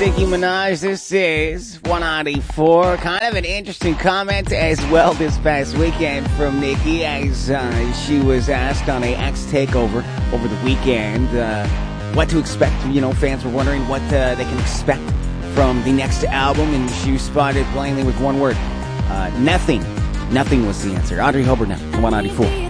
Nicki Minaj. This is 194. Kind of an interesting comment as well this past weekend from Nicki as she was asked on a X Takeover over the weekend what to expect. You know, fans were wondering what they can expect from the next album, and she responded plainly with one word. Nothing. Nothing was the answer. Audrey Hubbard now, 194.